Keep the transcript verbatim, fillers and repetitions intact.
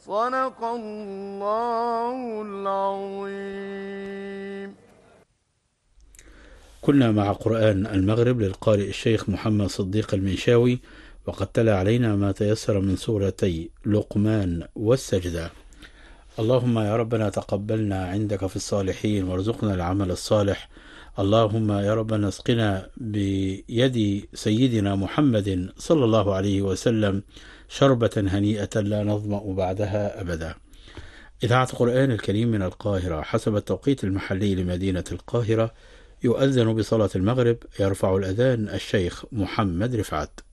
صدق الله العظيم. كنا مع قرآن المغرب للقارئ الشيخ محمد صديق المنشاوي، وقد تلا علينا ما تيسر من سورتي لقمان والسجدة. اللهم يا ربنا تقبلنا عندك في الصالحين وارزقنا العمل الصالح. اللهم يا ربنا اسقنا بيد سيدنا محمد صلى الله عليه وسلم شربة هنيئة لا نظمأ بعدها أبدا. إذاعة القرآن الكريم من القاهرة حسب التوقيت المحلي لمدينة القاهرة. يؤذن بصلاة المغرب، يرفع الأذان الشيخ محمد رفعت.